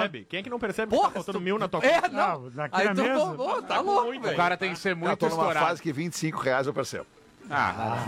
percebe? Quem é que não percebe que tá faltando 1.000 na tua conta? É, não. Aí tu tomou, tá louco, O velho. cara tem que ser muito Eu tô numa estourado. fase que R$25 eu percebo. Ah,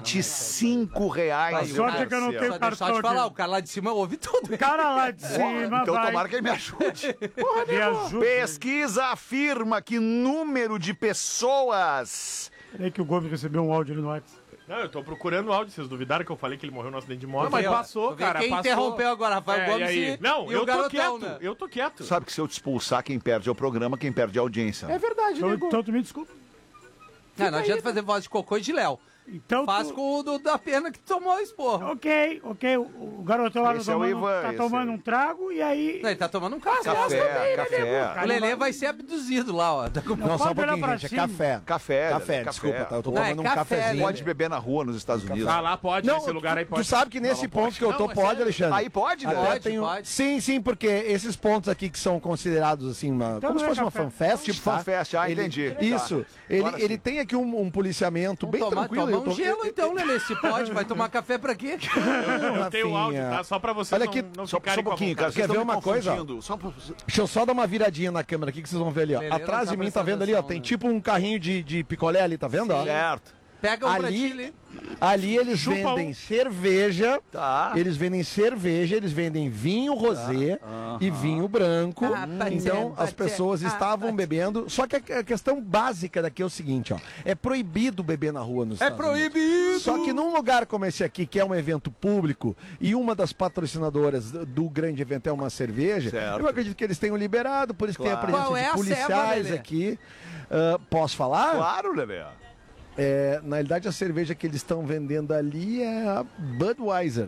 R$25 Sorte que eu não tenho Só deixar eu cartão te falar, o cara lá de cima ouve tudo. O cara lá de cima Então vai... tomara que ele me ajude. Me ajuda. Pesquisa afirma que número de pessoas... Peraí que o Gomes recebeu um áudio ali no WhatsApp. Não, eu tô procurando o áudio. Vocês duvidaram que eu falei que ele morreu no acidente de moto? Não, mas Ó, passou, tu vê cara, Quem passou. interrompeu agora, Rafael Gomes e aí? Não, e eu o tô garotão, quieto. né? Eu tô quieto. Sabe que se eu te expulsar, quem perde é o programa, quem perde é a audiência. É verdade, nego. Então tu me desculpa. Não adianta fazer voz de cocô e de Léo. Então Faz com o da pena que tomou o esporro. Ok. O garotão lá Esse é o Ivan, tá esse tomando aí. um trago e aí... Não, ele tá tomando um café. Café. O Lelê vai ser abduzido lá, ó. Não, só um pode olhar pouquinho, pra gente. É cima. café. Café, Desculpa, tá? Eu tô Não, tomando é um café, cafezinho. Pode beber na rua nos Estados Unidos. Ah, lá pode, Não, nesse lugar aí pode. tu sabe que nesse ponto que eu tô, Não, é pode, sério. Alexandre. Aí pode, né? Até Pode. Sim, porque esses pontos aqui que são considerados assim, como não se é fosse uma café. fanfest. Tipo tá? fanfest, entendi. Isso. Tá. Agora Ele sim. tem aqui um policiamento bem tranquilo. Toma eu um tô- gelo então, Lelê, se pode. Vai tomar café pra quê? Eu tenho o áudio, tá? Só pra vocês Olha não, aqui, não Só ficarem um pouquinho, cara. Quer vocês ver estão me uma coisa? confundindo. Só um Deixa eu só dar uma viradinha na câmera aqui que vocês vão ver ali, ó. Beleza, Atrás não de tá mim, tá vendo ali, ó? prestando Tem atenção, tipo um carrinho de picolé ali, tá vendo? ó? Certo. Pega um pra ti ali. Ali eles Chupa vendem cerveja, Tá. eles vendem vinho rosé e vinho branco. Então as pessoas estavam bebendo. Só que a questão básica daqui é o seguinte, ó. É proibido beber na rua nos Estados Unidos. proibido! Só que num lugar como esse aqui, que é um evento público, e uma das patrocinadoras do grande evento é uma cerveja, Certo. eu acredito que eles tenham liberado, por isso que tem a Claro. presença Qual é de a policiais ceva, Lelê? aqui. Posso falar? Claro, Lelê. Na realidade, a cerveja que eles estão vendendo ali é a Budweiser.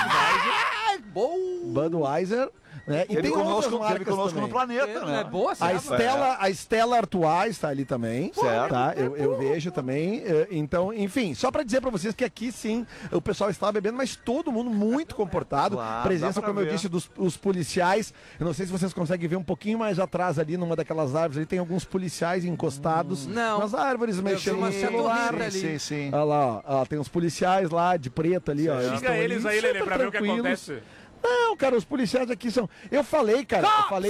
Bom! Budweiser, né? E Teve tem outras conosco, marcas teve conosco no também. planeta, Não né? é boa, A Stella Artois está ali também. Certo. Tá? Eu vejo também. Então, enfim, só para dizer para vocês que aqui sim o pessoal estava bebendo, mas todo mundo muito comportado. Claro, Presença, dá pra como eu ver. disse, dos policiais. Eu não sei se vocês conseguem ver um pouquinho mais atrás ali, numa daquelas árvores. Ali tem alguns policiais encostados Não. nas árvores, mexendo uma no celular. setorrita ali. Sim, sim. Olha lá, ó, tem uns policiais lá de preto ali, ó. Siga estão eles ali aí, Lelê, super pra ver o que tranquilos. acontece. Não, cara, os policiais aqui são. Eu falei, cara,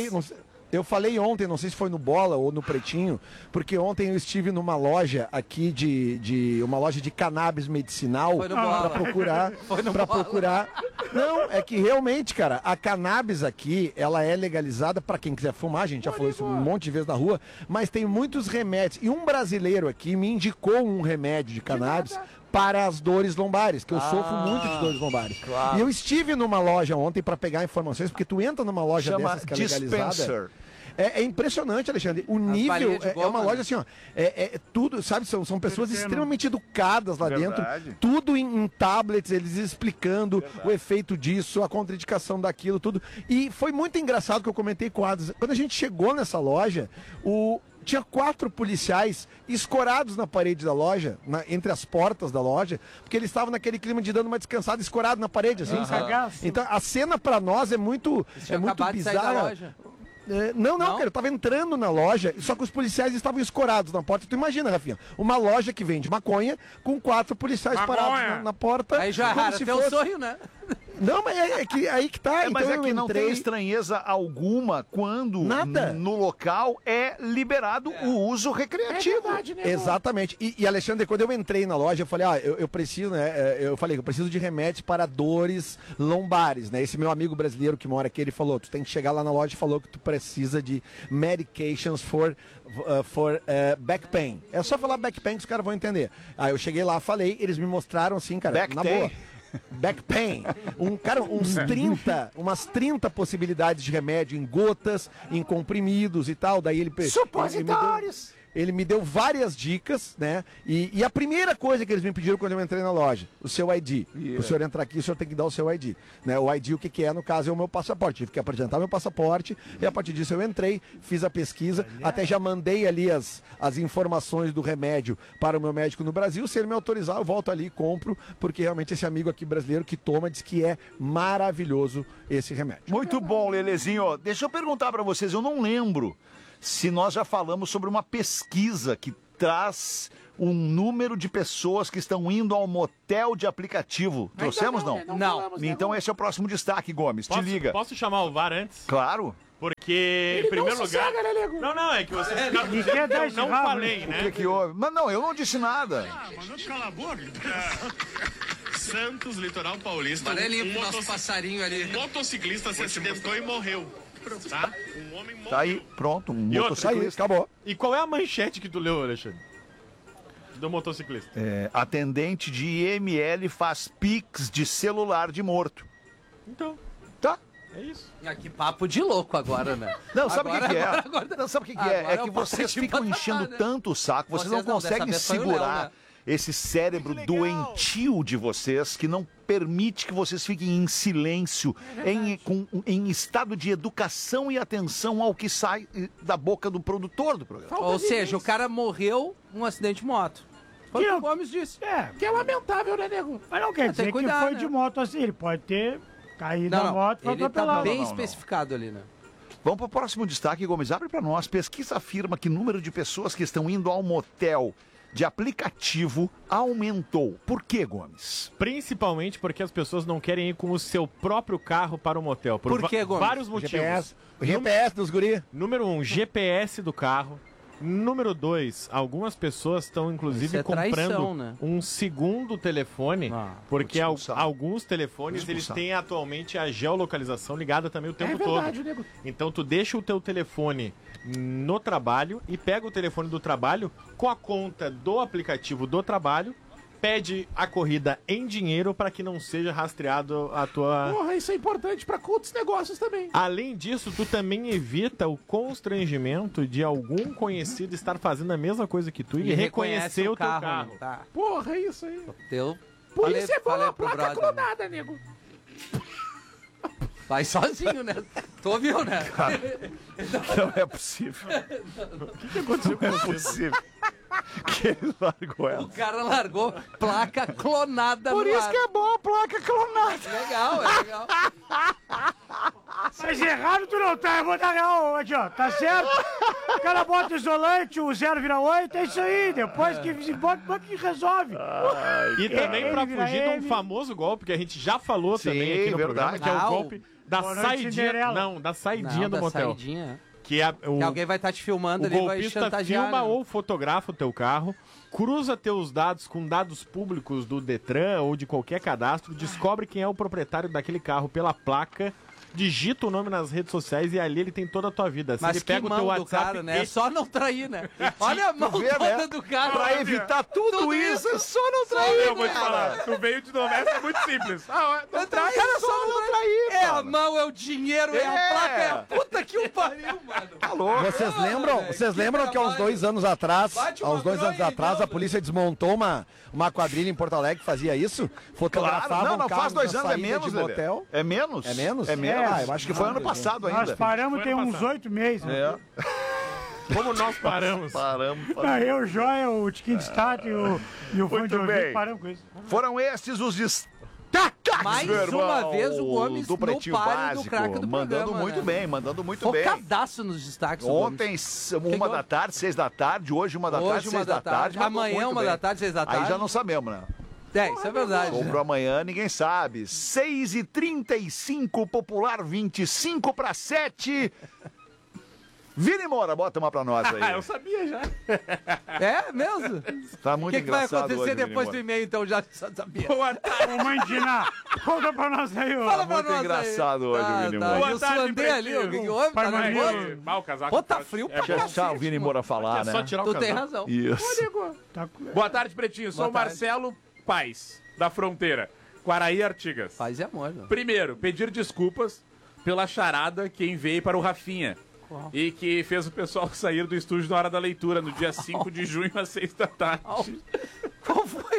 eu falei ontem, não sei se foi no Bola ou no Pretinho, porque ontem eu estive numa loja aqui uma loja de cannabis medicinal Foi no para Bola. procurar, Foi no para Bola. procurar. Não, é que realmente, cara, a cannabis aqui, ela é legalizada para quem quiser fumar, a gente já falou isso um monte de vezes na rua, mas tem muitos remédios. E um brasileiro aqui me indicou um remédio de cannabis para as dores lombares, que eu sofro muito de dores lombares. claro. E eu estive numa loja ontem para pegar informações, porque tu entra numa loja Chama dessas que é legalizada. dispenser. É impressionante, Alexandre. O nível balinhas de é goma, uma né? loja assim, ó. É tudo, sabe? São pessoas Pequeno. extremamente educadas lá Verdade. dentro. Tudo em tablets, eles explicando o efeito disso, a contraindicação daquilo, tudo. E foi muito engraçado que eu comentei com o Adams. Quando a gente chegou nessa loja, tinha 4 policiais escorados na parede da loja, entre as portas da loja, porque eles estavam naquele clima de dando uma descansada, escorado na parede, assim, sabe? Cagaço. Então a cena pra nós é muito Tinha acabado de sair da bizarra. loja. Não, Não? cara, eu tava entrando na loja, só que os policiais estavam escorados na porta. Tu imagina, Rafinha, uma loja que vende maconha com 4 policiais Maconha. parados na porta. Aí já como rara se teu fosse- sonho, né? Não, mas é que aí que tá. Mas então é que eu não tem entrei. estranheza alguma quando Nada. no local é liberado o uso recreativo. Exatamente. E Alexandre, quando eu entrei na loja, eu falei, eu preciso, né? Eu falei que eu preciso de remédios para dores lombares, né? Esse meu amigo brasileiro que mora aqui, ele falou, tu tem que chegar lá na loja e falou que tu precisa de medications for back pain. É só falar back pain que os caras vão entender. Aí eu cheguei lá, falei, eles me mostraram assim, cara, Back na pain? boa. Back pain. Umas 30 possibilidades de remédio em gotas, em comprimidos e tal. Daí ele supositórios. Ele me deu várias dicas, né? E a primeira coisa que eles me pediram quando eu entrei na loja, o seu ID. Para o senhor entrar aqui, o senhor tem que dar o seu ID. Né? O ID, o que é? No caso, é o meu passaporte. Tive que apresentar meu passaporte e a partir disso eu entrei, fiz a pesquisa, até já mandei ali as informações do remédio para o meu médico no Brasil. Se ele me autorizar, eu volto ali e compro, porque realmente esse amigo aqui brasileiro que toma diz que é maravilhoso esse remédio. Muito bom, Lelezinho. Deixa eu perguntar pra vocês, eu não lembro se nós já falamos sobre uma pesquisa que traz um número de pessoas que estão indo ao motel de aplicativo. Trouxemos, não? Não. Então esse é o próximo destaque, Gomes. Te liga. Posso chamar o VAR antes? Claro. Porque, em primeiro lugar... Não, é que vocês ficaram Ele quer dar eu esse não rabo, falei, O né? que houve? Mas não, eu não disse nada. Santos, litoral paulista. Olha ali pro nosso passarinho ali. Um motociclista se acidentou e morreu. Tá? Um homem morreu. Tá aí, pronto, um E outra, Aí, motociclista. acabou. E qual é a manchete que tu leu, Alexandre? Do motociclista. Atendente de IML faz pix de celular de morto. Então, Tá? é isso. Ah, que papo de louco agora, né? Não, sabe o que, que é? agora- Não, sabe o que, que agora é? É é que o papo vocês de ficam batata, enchendo né? tanto o saco, vocês não Vocês não, dessa conseguem vez foi o Léo, segurar né? esse cérebro doentio de vocês que não permite que vocês fiquem em silêncio, em estado de educação e atenção ao que sai da boca do produtor do programa. Ou seja, o cara morreu num acidente de moto. Foi o que o Gomes disse. Que é lamentável, né, nego? Mas não quer Tem dizer que cuidar, que foi né? de moto assim. Ele pode ter caído da moto e foi ele tá atropelado. bem Não. especificado ali, né? Vamos para o próximo destaque, Gomes. Abre para nós. Pesquisa afirma que o número de pessoas que estão indo ao motel de aplicativo aumentou. Por quê, Gomes? Principalmente porque as pessoas não querem ir com o seu próprio carro para o motel. Por quê, Gomes? Vários motivos. GPS. O GPS dos guri. Número 1, GPS do carro. Número 2, algumas pessoas estão inclusive Isso é comprando traição, né? um segundo telefone, porque vou te expulsar. alguns telefones Vou te eles expulsar. têm atualmente a geolocalização ligada também o tempo todo. Então tu deixa o teu telefone no trabalho e pega o telefone do trabalho com a conta do aplicativo do trabalho, pede a corrida em dinheiro para que não seja rastreado a tua... Porra, isso é importante pra outros negócios também. Além disso, tu também evita o constrangimento de algum conhecido estar fazendo a mesma coisa que tu e reconhecer o teu carro. né? Tá. Porra, é isso aí. Eu Por falei- isso é bom falei a pro placa brother, clonada, nego. né? Vai sozinho, né? Tu ouviu, né? Não é possível. O que aconteceu com você? Não é possível. Que ele largou ela. O cara largou placa clonada Por no isso ar. que é bom a placa clonada. Legal, é legal. Mas errado tu não tá, eu vou dar real, aqui, ó, tá certo? O cara bota o isolante, o 0 vira 8, é isso aí, depois que bota que resolve. E também pra vira fugir de um M. famoso golpe que a gente já falou Sim, também aqui no verdade. programa, que é Ah, o o- golpe da Boa noite, saidinha. Cinderela. Não, da saidinha do da motel. saidinha. Que é o, Que alguém vai estar te filmando o ali e vai golpista chantagear. filma né? ou fotografa o teu carro, cruza teus dados com dados públicos do Detran ou de qualquer cadastro, descobre quem é o proprietário daquele carro pela placa, digita o nome nas redes sociais e ali ele tem toda a tua vida. Se Mas ele que pega o mão teu do WhatsApp cara, né? É e- só não trair, né? Olha a mão vê, toda né? do cara. Pra evitar tudo isso, é só não trair, Eu vou te falar, tu veio de novela, é muito simples. Não traz. Cara, só não trair, É cara. a mão, é o dinheiro, é a É. placa, é a puta que o pariu, mano. Vocês lembram que há uns 2 anos atrás, Bate há uma uns 2 anos bronha, atrás, a Ivaldo. polícia desmontou uma quadrilha em Porto Alegre que fazia isso? Fotografava Claro, não, carros faz 2 na anos, é saída menos, de Lelê. motel. É menos? É menos? É menos. É, eu acho que foi não, ano né? passado Nós ainda. paramos Foi tem ano uns passado. 8 meses. Né? É, Como nós paramos. paramos. Ah, eu, o Joia, o Tiquinho de Stato e o fone de Muito bem. ouvido paramos com isso. Foram estes os destaques, Mais meu irmão, uma vez o Gomes do no Pretinho páreo do Básico, craque do mandando programa, muito né? bem, mandando muito bem. Focadaço nos destaques. o Gomes. Ontem, 1 da tarde, 6 da tarde, hoje 1 da tarde, Hoje, 6 uma da da tarde. mandou Amanhã, muito 1 bem. da tarde, 6 da tarde. Aí já não sabemos, né? É, isso é verdade. Ou pro amanhã, ninguém sabe. 6h35, popular 25 para 7. Vini Moura, bota uma pra nós Ah, eu aí. sabia já. É mesmo? Tá O muito que vai engraçado acontecer hoje, Vini depois do Moura. e-mail, então, já sabia? Boa tarde. Ô, mãe Dina, conta pra nós aí, ó. Fala pra muito nós engraçado aí. hoje, Vini Moura. E Boa o tarde, Suandê ali, o que que houve? Tá Pai Maria. nervoso? Mal, o casaco. Pô, tá frio pra Deixa eu deixar o cacete, Vini mano. Moura falar, É né? só tirar o Tu tem casaco. razão. Isso. Tá- Boa tarde, Pretinho. Sou o Boa tarde. Marcelo Paes, da Fronteira. Quaraí, Artigas. Paz e amor, mano. Primeiro, pedir desculpas pela charada que enviei para o Rafinha. Qual? E que fez o pessoal sair do estúdio na hora da leitura, no dia 5 de junho, às 6 da tarde. Qual foi?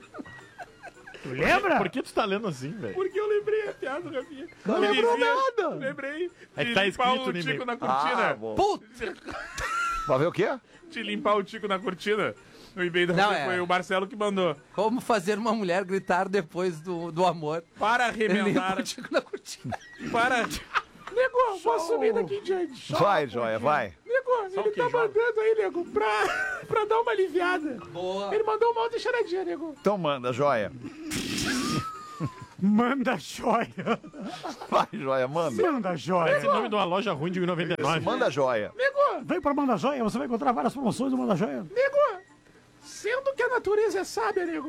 Tu lembra? Por que tu tá lendo assim, velho? Porque eu lembrei a piada do Rafinha. Não Ele lembrou dizia- nada. Lembrei. É de que tá limpar escrito o no tico e-mail. na cortina. Ah, bom. Puta! Vai ver o quê? De limpar o tico na cortina. No e-mail da Não, Rafinha, é. foi o Marcelo que mandou. Como fazer uma mulher gritar depois do amor? Para Ele remendar. limpa o tico na cortina. Para. Nego, vou subir daqui em diante. Vai, Joia, vai. Nego, ele tá mandando aí, nego, pra dar uma aliviada. Boa. Ele mandou uma outra charadinha, nego. Então manda, Joia. Manda joia. Vai, joia, manda. Manda joia. Esse é o nome de uma loja ruim de 1,99. Manda joia. Nego, vem pra Manda Joia, você vai encontrar várias promoções do Manda Joia. Nego, sendo que a natureza é sábia, nego,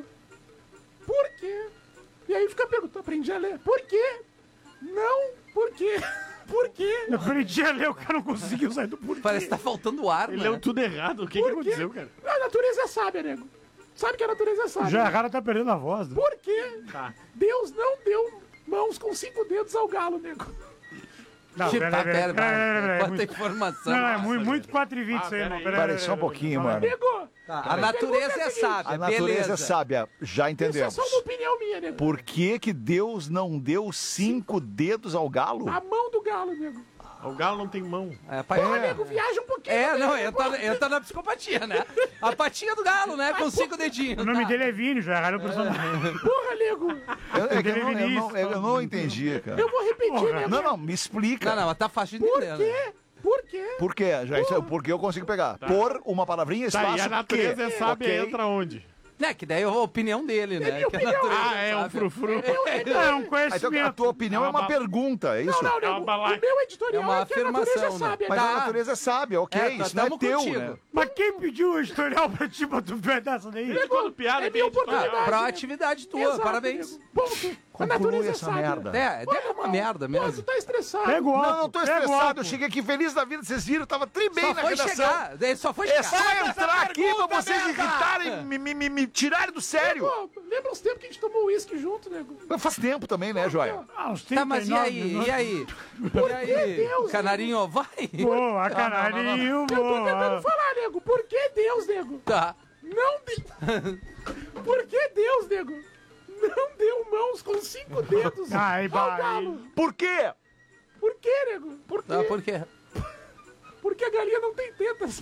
por quê? E aí fica a pergunta, aprendi a ler. Por quê? Não, por quê? Por quê? Eu aprendi a ler, o cara não conseguiu sair do porquê. Parece que tá faltando ar, Ele né? leu tudo errado. O que aconteceu, cara? A natureza é sábia, nego. Sabe que a natureza é sábia. Já a cara tá perdendo a voz. Né? Por quê? Tá. Deus não deu mãos com 5 dedos ao galo, nego. Não, Pera, quanta informação. Não, é muito 4h20 isso aí, irmão. Peraí, só um pouquinho, mano. Nego, A natureza é sábia, A natureza beleza. é sábia, já isso é entendemos. só uma opinião minha, nego. Por que que Deus não deu 5 dedos ao galo? A mão do galo, nego. O galo não tem mão. É, Nego, viaja um pouquinho. não, entra na psicopatia, né? A patinha do galo, né? Com 5 dedinhos. O nome dele é Vini, já erraram o personagem. Porra, nego. É que eu não entendi, cara. Eu vou repetir, nego. Não, me explica. Não, mas tá fácil de entender, né? Por quê? Por quê? Porque eu consigo pegar. Por uma palavrinha, Tá, espaço, e a natureza quê? é sábia, Ok? entra onde? Né, que daí é a opinião dele, né? Que a natureza É um sábia. frufru. É um Ah, então a conhecimento. tua opinião é uma pergunta, é isso? Não, É uma nego. balaca. O meu editorial É uma é que a natureza é afirmação, né? sábia. Mas Tá. a natureza é sábia, ok, É, isso não é tamo teu, contigo. né? Mas quem pediu o editorial pra ti, pra tu ver dessa daí? Quando piada É tem minha editorial. oportunidade. Proatividade tua, Exato, parabéns. nego. Ponto. A Conclui natureza é essa sábia. merda. É uma merda Pô, mesmo. tu tá estressado. Pega o álcool. Não tô pega o estressado, álcool. eu cheguei aqui feliz da vida, vocês viram, eu tava tri bem Só na foi redação. chegar, só foi É chegar. só entrar aqui pra vocês irritarem, me tirarem do sério. Pô, lembra os tempos que a gente tomou uísque junto, nego? Mas faz tempo também, né, Joia? Ah, uns Tá, mas e 39 aí? minutos. E aí? E aí? Canarinho, vai? Boa, canarinho, Eu tô tentando boa. falar, nego. Por que Deus, nego? Tá. Não deu. Por que Deus, nego? Não deu mãos com 5 dedos Ai, ao vai. galo. Por quê? Por que, nego? Por quê? Tá, por quê? Porque a galinha não tem tetas.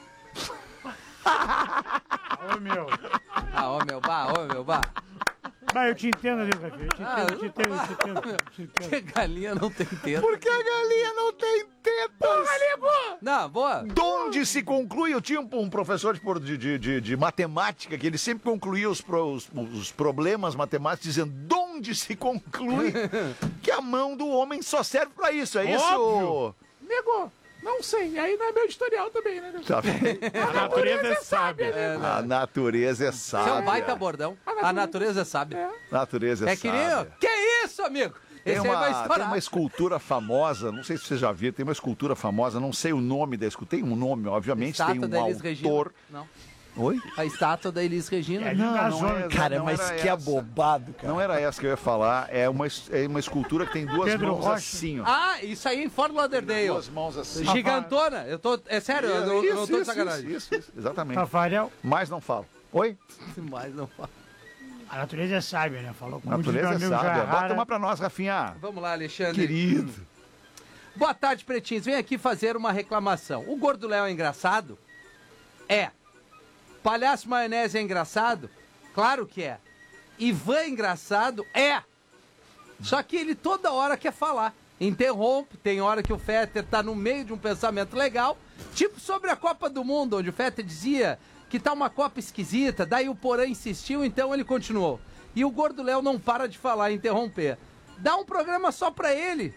Ô, meu. Ô meu, bah. Vai, eu te entendo ali, Rafinha. Eu te entendo. Que galinha não tem teta. Porque a galinha não tem tetas. Não, boa. De onde se conclui? Eu tinha um professor de matemática que ele sempre concluía os problemas matemáticos dizendo de onde se conclui que a mão do homem só serve pra isso. É isso? Óbvio. Nego, não sei. Aí não é meu editorial também, né, nego? Tá bem? A natureza é sábia. A natureza é Isso é um sábia. baita bordão. A natureza sabe. Natureza é É que nem sábia. eu. Que isso, amigo? Tem Esse aí vai uma estourar. escultura famosa, não sei se você já viu, tem uma escultura famosa, não sei o nome da escultura, tem um nome, obviamente, Estátua tem um da Elis Regina. autor. Não. Oi? A estátua da Elis Regina. Cara, não mas era que essa. abobado, cara. Não era essa que eu ia falar, é uma escultura que tem duas Pedro mãos Rocha. assim, ó. Ah, isso aí em Fort Lauderdale. Duas mãos assim. Gigantona. É sério, eu não tô de sacanagem. Isso, exatamente. Rafael, Mas não falo. Oi? Mas não fala. a natureza é sábia, né? Falou com A muito meu natureza é amigo sábia. Jairara. Bota uma pra nós, Rafinha. Vamos lá, Alexandre. Querido. Boa tarde, pretinhos. Venho aqui fazer uma reclamação. O Gordo Léo é engraçado? É. Palhaço Maionese é engraçado? Claro que é. Ivan é engraçado? É. Só que ele toda hora quer falar. Interrompe, tem hora que o Fetter tá no meio de um pensamento legal, tipo sobre a Copa do Mundo, onde o Fetter dizia que tá uma Copa esquisita, daí o Porã insistiu, então ele continuou. E o Gordo Léo não para de falar e interromper. Dá um programa só pra ele.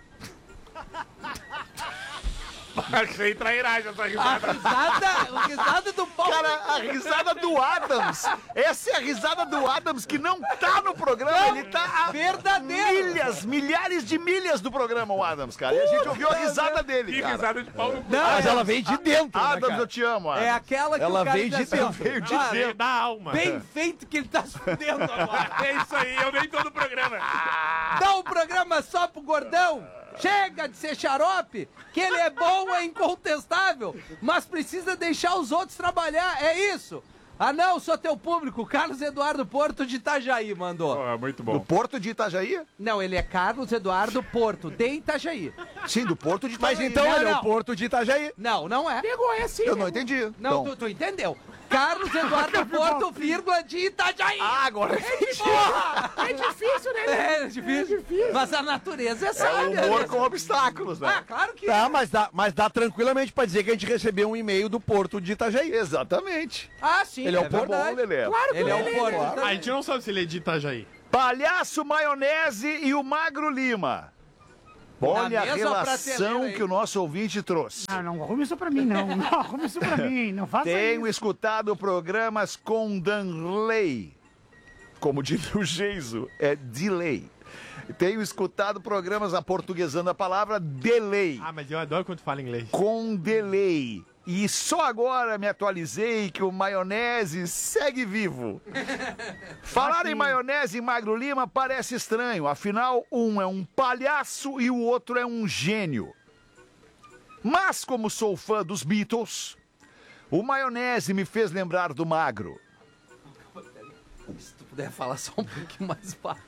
Achei trairagem essa risada. A risada do Paulo. Cara, a risada do Adams. Essa é a risada do Adams que não tá no programa. Ele tá a verdadeiro. milhares de milhas do programa, o Adams, cara. E a gente ouviu a risada dele, Que cara. risada de pau no cu. Não, Mas ela veio de dentro, né, Adams, cara? eu te amo, Adams. é aquela que Ela o cara veio de diz assim, ó, dentro. Veio de "Ah, dentro. Da alma. Bem feito que ele tá se fudendo agora. É isso aí, eu nem tô no programa. Dá um programa só pro gordão. Chega de ser xarope, que ele é bom, é incontestável, mas precisa deixar os outros trabalhar, é isso. Ah não, sou teu público, Carlos Eduardo Porto de Itajaí mandou. Pô, muito Do bom. Porto de Itajaí? Não, ele é Carlos Eduardo Porto, de Itajaí. Sim, do Porto de Itajaí. Mas então Não, ele é não. o Porto de Itajaí. Não, não é. Nego, é assim. Eu não nego. entendi. Não, Então, tu entendeu. Carlos Eduardo Porto, vírgula, de Itajaí. agora Porra! É difícil, né? É difícil. Mas a natureza é é sábia. humor né? com obstáculos, né? Ah, claro que Tá, mas dá tranquilamente pra dizer que a gente recebeu um e-mail do Porto de Itajaí. Exatamente. Ah, sim, Ele é o é Porto, verdade. Lelé. Claro que Ele é o ele Porto. A gente não sabe se ele é de Itajaí. Palhaço Maionese e o Magro Lima. Olha a relação que o nosso ouvinte trouxe. Não arrume isso pra mim, não. Não arrume isso pra mim. Não faça Tenho isso. escutado programas com Danley. Como diz o Geiso, é delay. Tenho escutado programas aportuguesando a palavra delay. Ah, mas eu adoro quando tu fala inglês. Com delay. E só agora me atualizei que o Maionese segue vivo. Falar em Maionese e Magro Lima parece estranho. Afinal, um é um palhaço e o outro é um gênio. Mas como sou fã dos Beatles, o Maionese me fez lembrar do Magro. Se tu puder falar só um pouquinho mais baixo.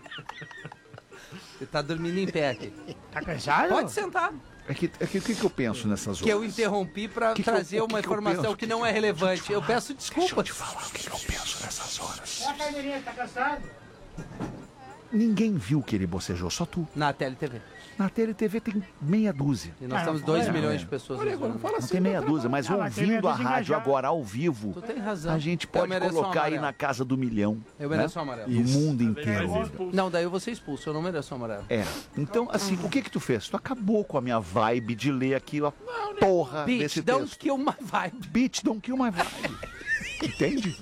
Você tá dormindo em pé aqui. Tá cansado? Pode sentar. O que eu penso nessas horas? Que eu interrompi pra trazer uma informação que não é relevante. Eu peço desculpa. Deixa eu te falar o que eu penso nessas horas. Tá cansado? Ninguém viu que ele bocejou, só tu. Na TeleTV. Na TeleTV tem meia dúzia. E nós temos 2 milhões de pessoas. Não tem meia dúzia, mas ouvindo a rádio agora ao vivo, Tu tem razão. a gente pode colocar aí na casa do milhão. Eu mereço um amarelo. No mundo inteiro. Não, daí eu vou ser expulso. Eu não mereço um amarelo. É. Então, assim, o que tu fez? Tu acabou com a minha vibe de ler aqui a porra Bitch, desse don't texto. kill my vibe. Bitch, don't kill my vibe. Entende?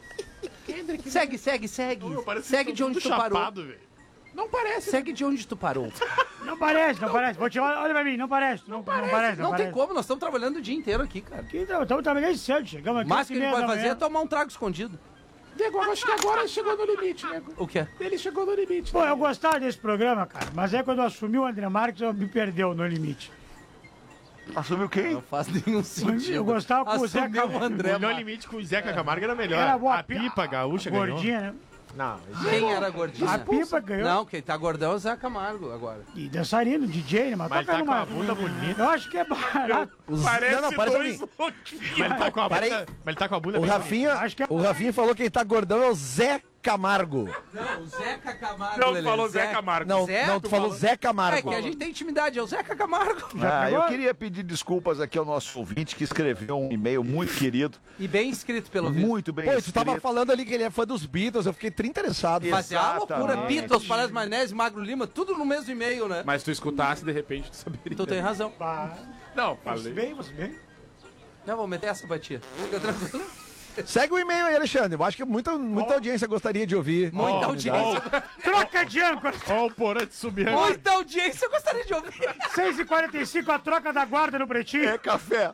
Segue. Segue de onde tu parou. Não parece. Segue de onde tu parou. Não parece. Vou te olha pra mim, não parece. Não parece. Não tem como, nós estamos trabalhando o dia inteiro aqui, cara. Estamos trabalhando cedo, chegamos aqui. Mas o que ele vai fazer é tomar um trago escondido. Diego, eu acho que agora chegou no limite, nego. O quê? Ele chegou no limite. Pô, eu gostava desse programa, cara, mas aí quando eu assumi o André Marques, eu me perdeu no limite. Assumiu quem? Não faz nenhum sentido. Eu gostava com o Zé Camargo. O No Limite com o Zeca Camargo era melhor. Era boa. A Pipa Gaúcha Gordinha, ganhou. né? Não, Quem era gordinho? A Pipa ganhou. Não, quem tá gordão é o Zé Camargo agora. E dançarino, DJ, né? mas toca tá com numa- a bunda bonita. Eu acho que é barato. Parece Não, parece dois pra mim. louquinhos. Mas ele tá com a Para aí. bunda, mas ele tá com a bunda O bem Rafinha, Acho que é- o Rafinha falou que ele tá gordão é o Zé Camargo. Não, o Zeca Camargo. Não, Lelê. falou Zé Camargo. Não, Zé, não, tu falou Zé É Camargo. que a gente tem intimidade, é o Zeca Camargo. Eu queria pedir desculpas aqui ao nosso ouvinte que escreveu um e-mail muito querido, E bem escrito, pelo visto. muito bem Pô, tu escrito. tava falando ali que ele é fã dos Beatles, eu fiquei interessado. Mas é uma loucura. Exatamente. Beatles, Palhaço Maionese, Magro Lima, tudo no mesmo e-mail, né? Mas tu escutasse, de repente, tu saberia. Tu tem razão. Não, Você falei. vem, você vem. Não, vou meter essa batia. Fica tranquilo. Segue o e-mail aí, Alexandre. Eu acho que muita audiência gostaria de ouvir. Muita audiência. Troca de âncora. Ó o Porã de subir. Muita audiência eu gostaria de ouvir. 6h45, a troca da guarda no Pretinho. É café.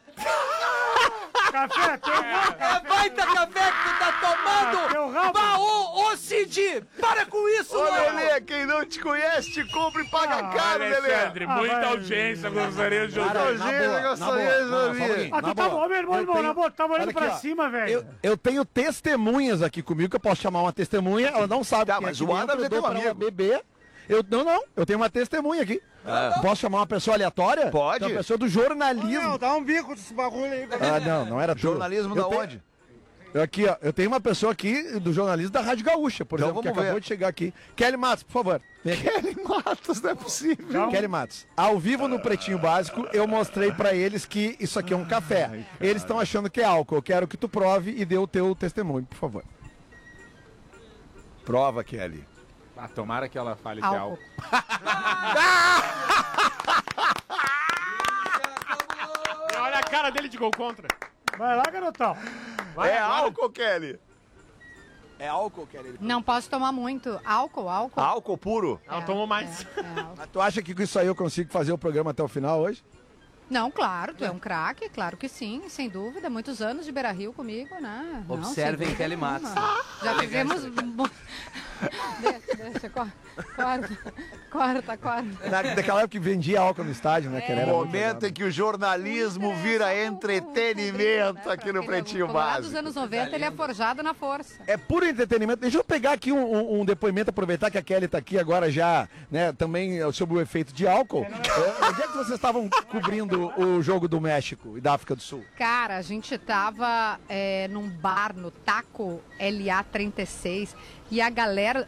Café, teu rabo. É baita café que tu tá tomando! teu rabo. Bah, ô Cid! Para com isso, Ô, mano! Lelê, quem não te conhece, te compra e paga caro, Lelê. Alexandre, muita vai. audiência, gostaria de ouvir. Cara, Audiência, gostaria de só um ouvir. pouquinho. Ah, tu Na tá boa. bom, meu irmão, Eu tenho- na boa, tá olhando Olha aqui, pra ó. cima, velho. Eu tenho testemunhas aqui comigo, que eu posso chamar uma testemunha, ela não sabe Tá, quem mas é o aqui Adams dentro, é eu dou teu pra ela amigo. beber. Não, eu tenho uma testemunha aqui. Posso chamar uma pessoa aleatória? Pode. Uma pessoa do jornalismo. dá um bico desse bagulho aí. Não era tu. Jornalismo Eu da tenho- onde? Aqui, ó, eu tenho uma pessoa aqui do jornalismo da Rádio Gaúcha, por Então exemplo, que vamos acabou ver. de chegar aqui. Kelly Matos, por favor. Vem aqui. Kelly Matos, não é possível. Kelly Matos. Ao vivo no Pretinho Básico, eu mostrei pra eles que isso aqui é um café. Eles estão achando que é álcool. Eu quero que tu prove e dê o teu testemunho, por favor. Prova, Kelly. Ah, tomara que ela fale que é Álcool. Olha a cara dele de gol contra. Vai lá, garotão. É álcool, Kelly? É álcool, Kelly? Não posso tomar muito. Álcool. Álcool puro? Não tomo mais. álcool. Mas tu acha que com isso aí eu consigo fazer o programa até o final hoje? Não, claro, tu é um craque, claro que sim, sem dúvida. Muitos anos de Beira Rio comigo, né? Não, Observem sem Kelly dúvida Matos. nenhuma. Já fizemos... Deixa, corta. Daquela época que vendia álcool no estádio, né? Que ele era muito Momento legal. em que o jornalismo vira entretenimento aqui no Pretinho Colorado dos Básico. anos 90, ele é forjado na força. É puro entretenimento. Deixa eu pegar aqui um depoimento, aproveitar que a Kelly tá aqui agora já, né, também sobre o efeito de álcool. Onde é que vocês estavam cobrindo o jogo do México e da África do Sul? Cara, a gente tava num bar no Taco LA 36 e a galera,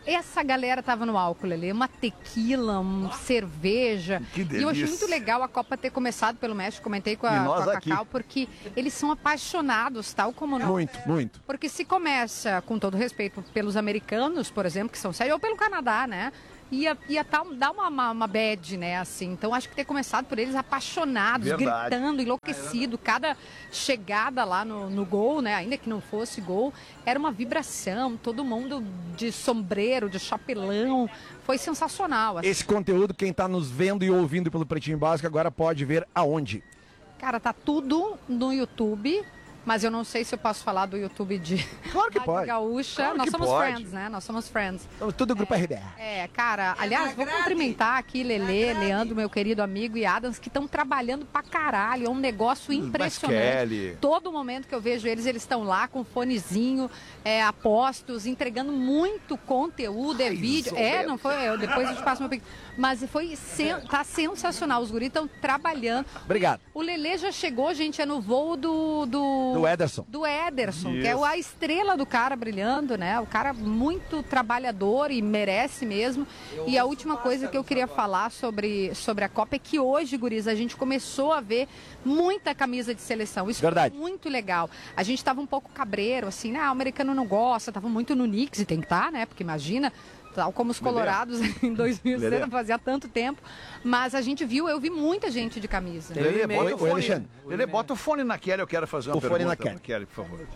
essa galera tava no álcool ali, uma tequila, cerveja. Que delícia. E eu achei muito legal a Copa ter começado pelo México, comentei com a Cacau, porque eles são apaixonados, tal como nós. Muito. Porque se começa, com todo respeito, pelos americanos, por exemplo, que são sérios, ou pelo Canadá, né? Ia dar uma bad, né, assim. Então, acho que ter começado por eles apaixonados, Verdade. gritando, enlouquecido. Cada chegada lá no gol, né, ainda que não fosse gol, era uma vibração. Todo mundo de sombreiro, de chapelão. Foi sensacional. Assim. Esse conteúdo, quem tá nos vendo e ouvindo pelo Pretinho Básico, agora pode ver aonde? Cara, tá tudo no YouTube. Mas eu não sei se eu posso falar do YouTube de Claro que pode. Gaúcha. Claro Nós que somos pode. friends, né? Nós somos friends. Tudo grupo RBR. Cara, aliás, vou cumprimentar aqui Lelê, Leandro, meu querido amigo, e Adams, que estão trabalhando pra caralho. É um negócio impressionante. Kelly. Todo momento que eu vejo eles estão lá com fonezinho, apostos, entregando muito conteúdo, vídeo. Não foi, depois eu te passo meu pedido. Mas tá sensacional. Os guris estão trabalhando. Obrigado. O Lelê já chegou, gente, é no voo do Ederson. Do Ederson, que é a estrela do cara brilhando, né? O cara muito trabalhador e merece mesmo. E a última coisa que eu queria falar sobre a Copa é que hoje, guris, a gente começou a ver muita camisa de seleção. Isso Verdade. foi muito legal. A gente tava um pouco cabreiro, assim, né? O americano não gosta, tava muito no Knicks, e tem que estar, né? Porque imagina... Tal como os colorados em 2006, não fazia tanto tempo. Mas a gente eu vi muita gente de camisa. Lelê, bota o fone na Kelly, eu quero fazer uma pergunta. O fone na Kelly, por favor.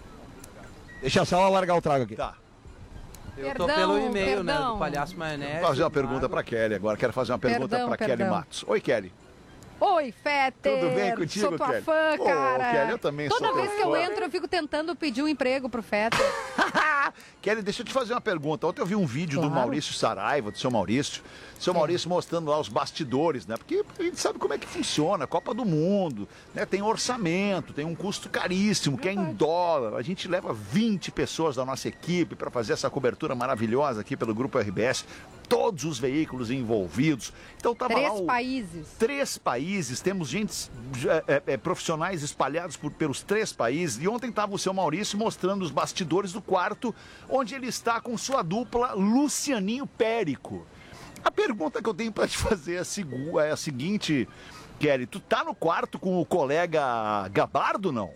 Deixa só ela largar o trago aqui. Tá. Eu tô pelo e-mail, né, do Palhaço Maionese. Vou fazer uma pergunta pra Kelly agora. Quero fazer uma pergunta pra Kelly Matos. Oi, Kelly. Oi, Fetter! Tudo bem contigo, Sou tua Kelly? fã, cara. Kelly, eu também Toda sou vez tua que eu fã. entro, eu fico tentando pedir um emprego pro Fetter. Kelly, deixa eu te fazer uma pergunta. Ontem eu vi um vídeo do Maurício Saraiva, do seu Maurício. Seu Maurício mostrando lá os bastidores, né? Porque a gente sabe como é que funciona, Copa do Mundo, né? Tem orçamento, tem um custo caríssimo, que é em dólar. A gente leva 20 pessoas da nossa equipe para fazer essa cobertura maravilhosa aqui pelo Grupo RBS. Todos os veículos envolvidos. Então tava lá 3 países, temos gente, profissionais espalhados pelos 3 países. E ontem estava o seu Maurício mostrando os bastidores do quarto, onde ele está com sua dupla Lucianinho Périco. A pergunta que eu tenho para te fazer é a seguinte, Kelly, tu tá no quarto com o colega Gabardo, não?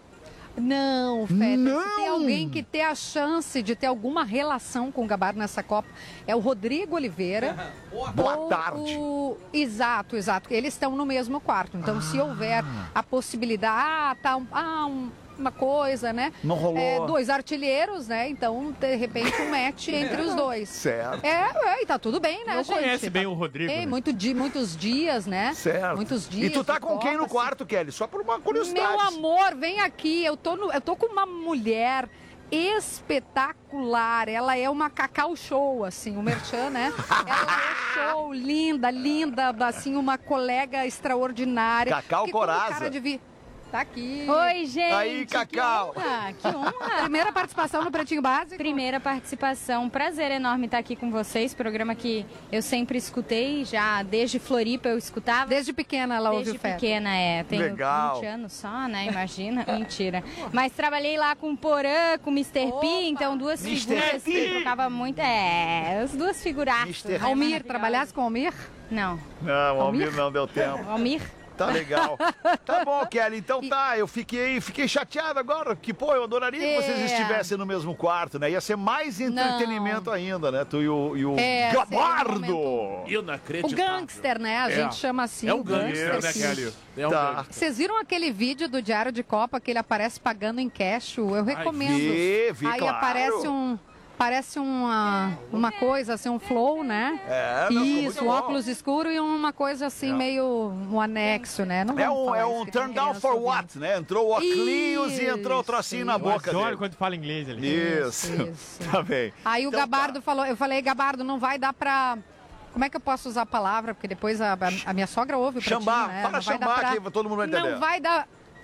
Não, Fetter. Se tem alguém que tem a chance de ter alguma relação com o Gabardo nessa Copa, é o Rodrigo Oliveira. Boa tarde. Exato. Eles estão no mesmo quarto. Então, se houver a possibilidade, uma coisa, né? Não rolou. 2 artilheiros, né? Então, de repente, um match entre os dois. Certo. E tá tudo bem, né, Não gente? conhece bem o Rodrigo, né? Muitos dias, né? Certo. Muitos dias. E tu tá de com quem no Copa, quarto, Kelly? Só por uma curiosidade. Meu amor, vem aqui. Eu tô com uma mulher espetacular. Ela é uma Cacau Show, assim, o Merchan, né? Ela é show, linda, assim, uma colega extraordinária. Cacau Coraza. Tá aqui. Oi, gente. Aí, Cacau. Que honra. Primeira participação no Pretinho Básico. Primeira participação. Prazer enorme estar aqui com vocês. Programa que eu sempre escutei, já desde Floripa eu escutava. Desde pequena ela ouviu Fetter. Desde pequena, tenho Legal. 20 anos só, né? Imagina. Mentira. Mas trabalhei lá com o Porã, com o Mr. P, então duas figuras que eu tocava muito. As duas figuraças. Mr. Né? Almir, trabalhasse com Almir? Não. Não, Almir não deu tempo. Almir? Tá legal. Tá bom, Kelly. Então tá, eu fiquei chateado agora, porque, pô, eu adoraria que vocês estivessem no mesmo quarto, né? Ia ser mais entretenimento ainda, né? Tu e o Gabardo! O gangster, né? A gente chama assim. É um gangster, né, Kelly? É um gangster. Vocês viram aquele vídeo do Diário de Copa que ele aparece pagando em cash? Eu recomendo. Vi, Aí claro. Parece uma coisa assim, um flow, né? Isso, um óculos escuro e uma coisa assim, meio um anexo, né? Não é um turn down for what, né? Entrou o óculos e entrou o trocinho na boca dele. Olha quando fala inglês ali. Isso. Tá bem. Aí o Então Gabardo falou, eu falei, Gabardo, não vai dar pra... Como é que eu posso usar a palavra? Porque depois a minha sogra ouve o Pretinho, Xambá, né? fala xambá que todo mundo vai entender. Não vai dar...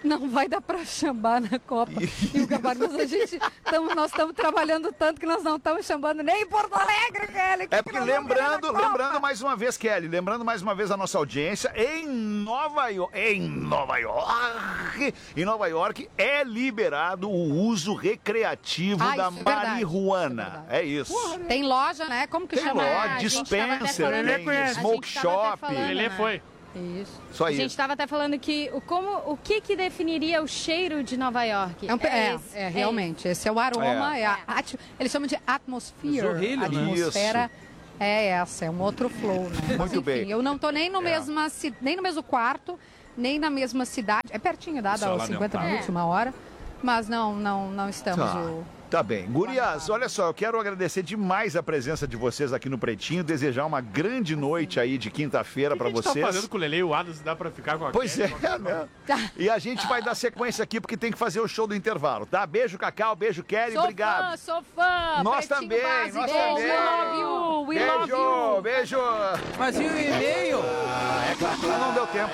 Não vai dar pra chambar na Copa e o Gabar, mas nós estamos trabalhando tanto que nós não estamos chamando nem em Porto Alegre, Kelly. É porque lembrando mais uma vez, Kelly, lembrando mais uma vez a nossa audiência, em Nova York é liberado o uso recreativo da marihuana. É isso. Tem loja, né? Como que tem chama? Loja, dispenser, tem smoke shop. Ele foi. Isso. Só a gente estava até falando que o que definiria o cheiro de Nova York? Realmente. Esse é o aroma, eles chamam de atmosphere. Horrível, a atmosfera é essa, é um outro flow, né? Muito Mas, enfim, bem. eu não tô nem no mesmo quarto, nem na mesma cidade. É pertinho, dá 50 minutos, uma hora. Mas não estamos... Tá bem. Gurias, olha só, eu quero agradecer demais a presença de vocês aqui no Pretinho, desejar uma grande noite aí de quinta-feira pra vocês. O que tá fazendo com o Lelê e o Adams, dá pra ficar com a Pois é, né? E a gente vai dar sequência aqui porque tem que fazer o show do intervalo, tá? Beijo, Cacau, beijo, Kelly, obrigado. Sou fã. Nós também, nós também. Beijo. Mas e o e-mail? É claro que não deu tempo.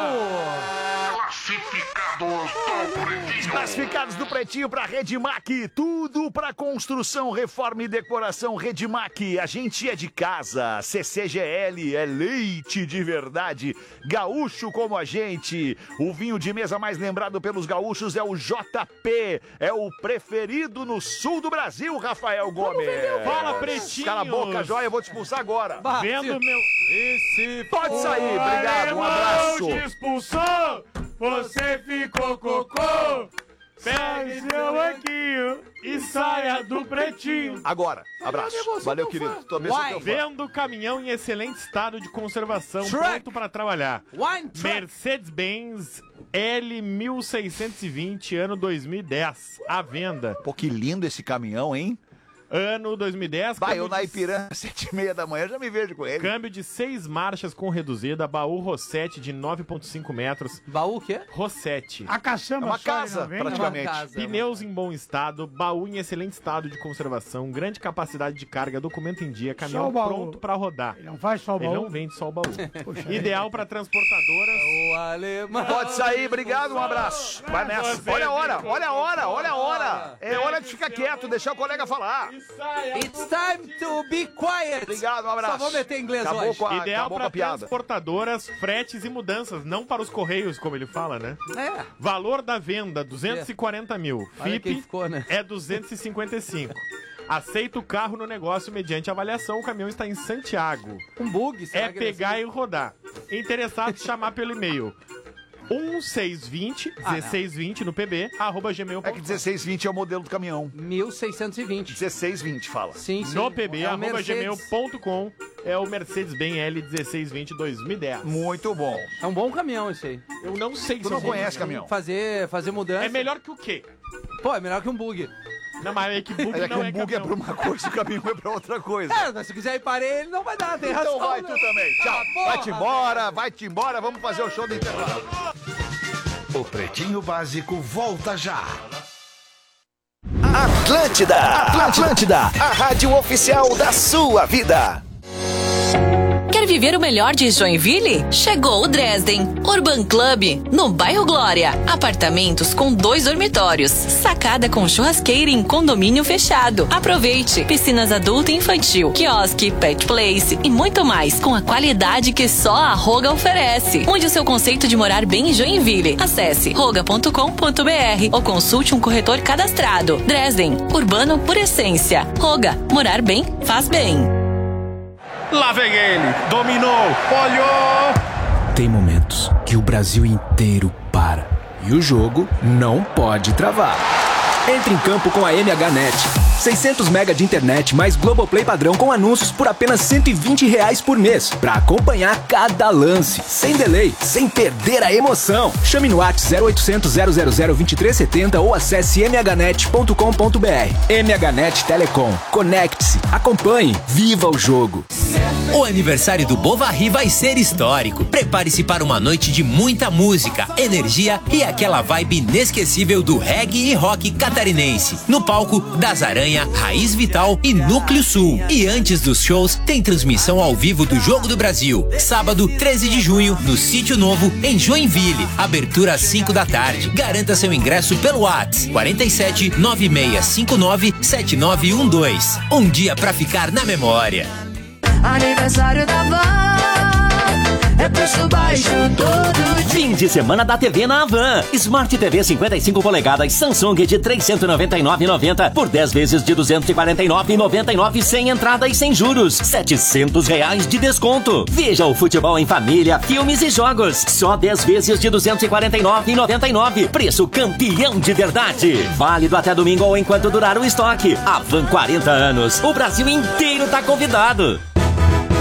Classificados do Pretinho pra Redmac, tudo pra construção, reforma e decoração. Redmac, a gente é de casa. CCGL é leite de verdade. Gaúcho como a gente. O vinho de mesa mais lembrado pelos gaúchos é o JP. É o preferido no sul do Brasil, Rafael Gomes. Fala, Pretinho. Cala a boca, joia, eu vou te expulsar agora. Vendo meu... Pode sair, obrigado, um abraço. Te expulsou, você ficou cocô. Pegue seu banquinho e saia do Pretinho. Agora, abraço. Valeu, querido. Tô mesmo teu fã. Vendo caminhão em excelente estado de conservação, pronto para trabalhar. Mercedes-Benz L1620, ano 2010, à venda. Pô, que lindo esse caminhão, hein? Ano 2010. Vai, eu na Ipiranga, 7h30 da manhã, já me vejo com ele. Câmbio de 6 marchas com reduzida, baú Rossetti de 9,5 metros. Baú o quê? Rossetti. A caçamba é uma casa, praticamente. Pneus em bom estado, baú em excelente estado de conservação, grande capacidade de carga, documento em dia, caminhão pronto para rodar. Ele não faz só o baú? Ele não vende só o baú. Ideal para transportadoras. O alemão. Pode sair, obrigado, um abraço. Vai nessa. Olha a hora. É hora de ficar quieto, deixar o colega falar. It's time to be quiet. Obrigado, um abraço. Só vou meter inglês hoje. Ideal para transportadoras, fretes e mudanças, não para os correios, como ele fala, né? É. Valor da venda, 240 mil. FIP né? é 255. Aceita o carro no negócio mediante avaliação. O caminhão está em Santiago. Um bug, será que pegar e rodar. Interessados, chamar pelo e-mail 1620 no PB, @gmail.com. É que 1620 é o modelo do caminhão. 1620. 1620, fala. Sim. No PB, @gmail.com. É o Mercedes-Benz L1620 2010. Muito bom. É um bom caminhão esse aí. Eu não sei Tu não conhece caminhão. Fazer mudança. É melhor que o quê? Pô, é melhor que um bug. Não, mas é que bug não é caminhão. Um bug é pra uma coisa e o caminhão é pra outra coisa. Mas se quiser ir para ele, não vai dar, tem razão. Então vai tu também, tchau. Vai-te embora, vamos fazer o show do intervalo. O Pretinho Básico volta já. Atlântida, a rádio oficial da sua vida. Quer viver o melhor de Joinville? Chegou o Dresden Urban Club, no bairro Glória. Apartamentos com 2 dormitórios, sacada com churrasqueira em condomínio fechado. Aproveite! Piscinas adulto e infantil, quiosque, pet place e muito mais, com a qualidade que só a Roga oferece. Mude o seu conceito de morar bem em Joinville. Acesse roga.com.br ou consulte um corretor cadastrado. Dresden, urbano por essência. Roga, morar bem, faz bem. Lá vem ele, dominou, olhou. Tem momentos que o Brasil inteiro para e o jogo não pode travar. Entre em campo com a MHNet. 600 mega de internet mais Globoplay padrão com anúncios por apenas R$120 por mês. Pra acompanhar cada lance, sem delay, sem perder a emoção. Chame no WhatsApp 0800 000 2370 ou acesse mhnet.com.br. MHNet Telecom. Conecte-se, acompanhe, viva o jogo. O aniversário do Bovary vai ser histórico. Prepare-se para uma noite de muita música, energia e aquela vibe inesquecível do reggae e rock catarinense. No palco das Aranhas Aranha, Raiz Vital e Núcleo Sul. E antes dos shows, tem transmissão ao vivo do Jogo do Brasil. Sábado, 13 de junho, no Sítio Novo, em Joinville. Abertura às 5 da tarde. Garanta seu ingresso pelo WhatsApp 47 9659 7912. Um dia pra ficar na memória. Aniversário da Van, é preço baixo todo dia. Fim de semana da TV na Havan. Smart TV 55 polegadas Samsung de R$ 399,90 por 10 vezes de R$ 249,99 sem entrada e sem juros. R$ 700 de desconto. Veja o futebol em família, filmes e jogos. Só 10 vezes de R$ 249,99. Preço campeão de verdade. Válido até domingo ou enquanto durar o estoque. Havan 40 anos. O Brasil inteiro tá convidado.